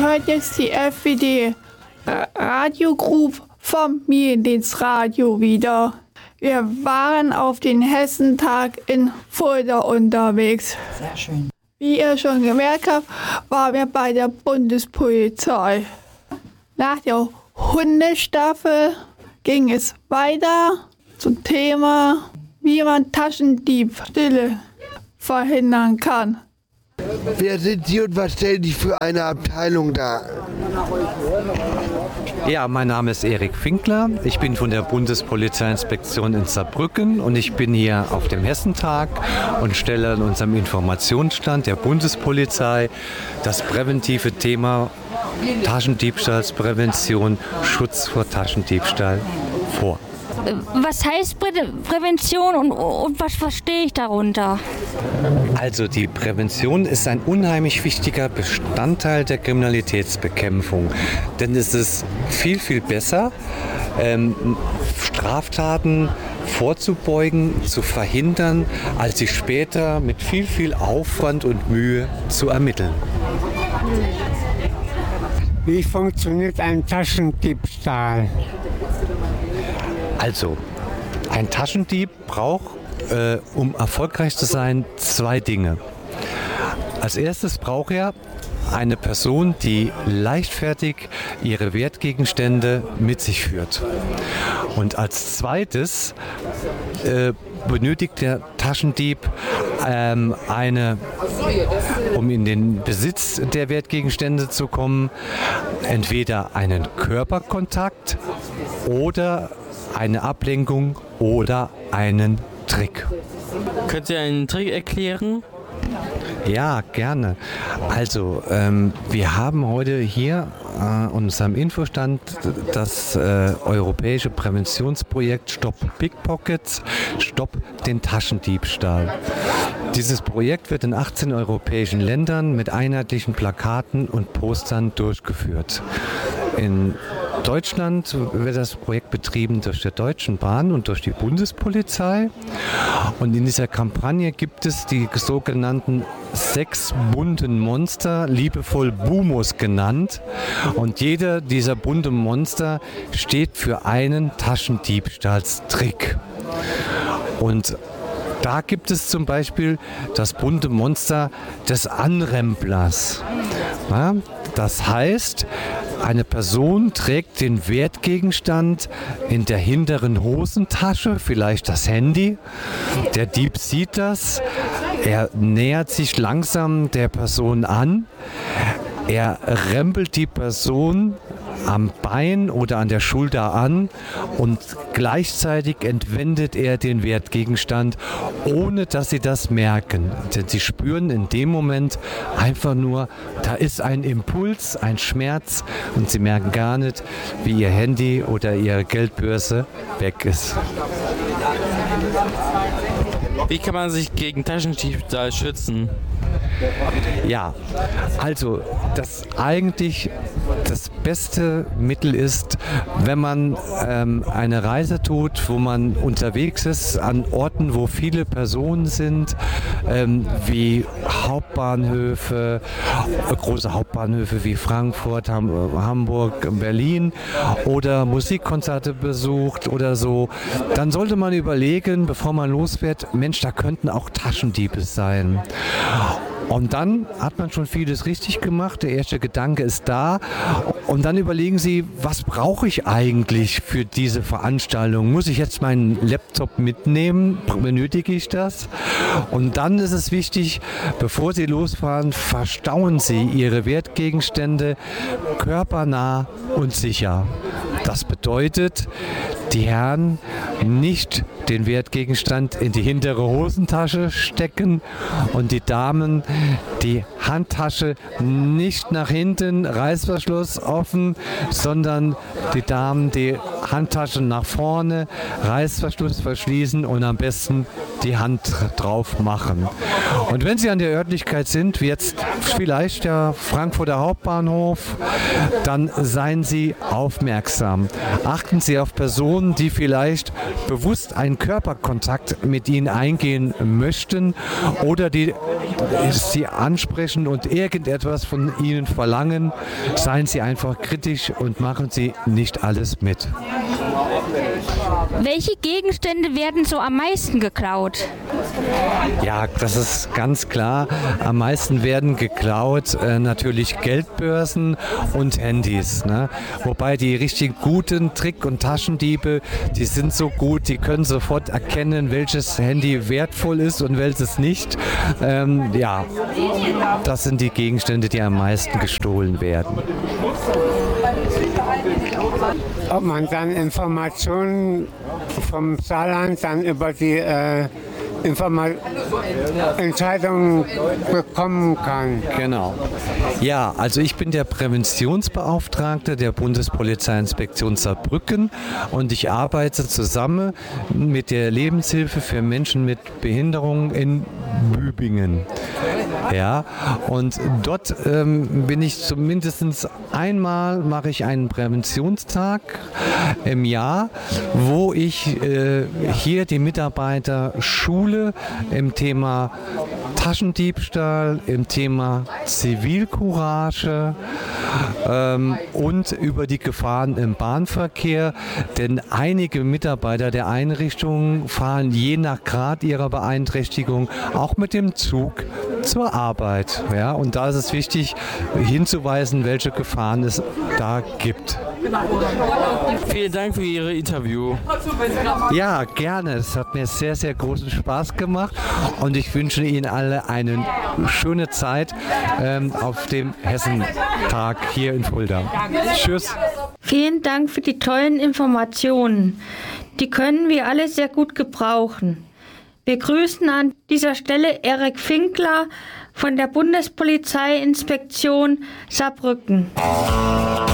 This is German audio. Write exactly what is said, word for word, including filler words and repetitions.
hört jetzt die F W D Radio Group vom Familiendienstradio wieder. Wir waren auf den Hessentag in Fulda unterwegs. Sehr schön. Wie ihr schon gemerkt habt, waren wir bei der Bundespolizei. Nach der Hundestaffel ging es weiter zum Thema, wie man Taschendiebstähle verhindern kann. Wer sind Sie und was stellen Sie für eine Abteilung dar? Ja, mein Name ist Erik Finkler. Ich bin von der Bundespolizeiinspektion in Saarbrücken und ich bin hier auf dem Hessentag und stelle an unserem Informationsstand der Bundespolizei das präventive Thema Taschendiebstahlsprävention, Schutz vor Taschendiebstahl vor. Was heißt Prä- Prävention und, und was verstehe ich darunter? Also die Prävention ist ein unheimlich wichtiger Bestandteil der Kriminalitätsbekämpfung. Denn es ist viel, viel besser, ähm, Straftaten vorzubeugen, zu verhindern, als sie später mit viel, viel Aufwand und Mühe zu ermitteln. Wie funktioniert ein Taschendiebstahl? Also, ein Taschendieb braucht, äh, um erfolgreich zu sein, zwei Dinge. Als erstes braucht er eine Person, die leichtfertig ihre Wertgegenstände mit sich führt. Und als zweites äh, benötigt der Taschendieb ähm, eine, um in den Besitz der Wertgegenstände zu kommen, entweder einen Körperkontakt oder eine Ablenkung oder einen Trick. Könnt ihr einen Trick erklären? Ja, gerne. Also, ähm, wir haben heute hier an äh, unserem Infostand das äh, europäische Präventionsprojekt Stop Pickpockets, Stopp den Taschendiebstahl. Dieses Projekt wird in achtzehn europäischen Ländern mit einheitlichen Plakaten und Postern durchgeführt. In Deutschland wird das Projekt betrieben durch die Deutschen Bahn und durch die Bundespolizei. Und in dieser Kampagne gibt es die sogenannten sechs bunten Monster, liebevoll Bumos genannt. Und jeder dieser bunten Monster steht für einen Taschendiebstahlstrick. Und da gibt es zum Beispiel das bunte Monster des Anremplers. Ja, das heißt, eine Person trägt den Wertgegenstand in der hinteren Hosentasche, vielleicht das Handy. Der Dieb sieht das, er nähert sich langsam der Person an, er rempelt die Person am Bein oder an der Schulter an und gleichzeitig entwendet er den Wertgegenstand, ohne dass sie das merken. Denn sie spüren in dem Moment einfach nur, da ist ein Impuls, ein Schmerz und sie merken gar nicht, wie ihr Handy oder ihre Geldbörse weg ist. Wie kann man sich gegen Taschendiebstahl schützen? Ja, also das eigentlich das beste Mittel ist, wenn man ähm, eine Reise tut, wo man unterwegs ist an Orten, wo viele Personen sind, ähm, wie Hauptbahnhöfe, äh, große Hauptbahnhöfe wie Frankfurt, Ham- Hamburg, Berlin oder Musikkonzerte besucht oder so, dann sollte man überlegen, bevor man losfährt, Mensch, da könnten auch Taschendiebe sein. Und dann hat man schon vieles richtig gemacht. Der erste Gedanke ist da. Und dann überlegen Sie, was brauche ich eigentlich für diese Veranstaltung? Muss ich jetzt meinen Laptop mitnehmen? Benötige ich das? Und dann ist es wichtig, bevor Sie losfahren, verstauen Sie Ihre Wertgegenstände körpernah und sicher. Das bedeutet, die Herren nicht den Wertgegenstand in die hintere Hosentasche stecken und die Damen die Handtasche nicht nach hinten, Reißverschluss offen, sondern die Damen die Handtasche nach vorne, Reißverschluss verschließen und am besten die Hand drauf machen. Und wenn Sie an der Örtlichkeit sind, wie jetzt vielleicht der Frankfurter Hauptbahnhof, dann seien Sie aufmerksam. Achten Sie auf Personen, die vielleicht bewusst ein Körperkontakt mit ihnen eingehen möchten oder die sie ansprechen und irgendetwas von ihnen verlangen, seien sie einfach kritisch und machen sie nicht alles mit. Welche Gegenstände werden so am meisten geklaut? Ja, das ist ganz klar. Am meisten werden geklaut äh, natürlich Geldbörsen und Handys. Ne? Wobei die richtig guten Trick- und Taschendiebe, die sind so gut, die können sofort erkennen, welches Handy wertvoll ist und welches nicht. Ähm, ja, das sind die Gegenstände, die am meisten gestohlen werden. Ob man dann Informationen vom Saarland dann über die äh, Informa- Entscheidungen bekommen kann. Genau. Ja, also ich bin der Präventionsbeauftragte der Bundespolizeiinspektion Saarbrücken und ich arbeite zusammen mit der Lebenshilfe für Menschen mit Behinderungen in Bübingen. Ja, und dort ähm, bin ich zumindest einmal, mache ich einen Präventionstag im Jahr, wo ich äh, hier die Mitarbeiter schule im Thema Taschendiebstahl, im Thema Zivilcourage ähm, und über die Gefahren im Bahnverkehr. Denn einige Mitarbeiter der Einrichtungen fahren je nach Grad ihrer Beeinträchtigung auch mit dem Zug zur Arbeit. Ja? Und da ist es wichtig, hinzuweisen, welche Gefahren es da gibt. Vielen Dank für Ihr Interview. Ja, gerne. Es hat mir sehr, sehr großen Spaß gemacht und ich wünsche Ihnen alle eine schöne Zeit ähm, auf dem Hessentag hier in Fulda. Tschüss. Vielen Dank für die tollen Informationen. Die können wir alle sehr gut gebrauchen. Wir grüßen an dieser Stelle Erik Finkler von der Bundespolizeiinspektion Saarbrücken.